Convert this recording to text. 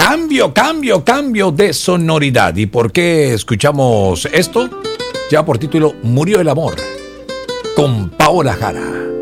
cambio de sonoridad. ¿Y por qué escuchamos esto? Ya por título Murió el amor, con Paola Jara.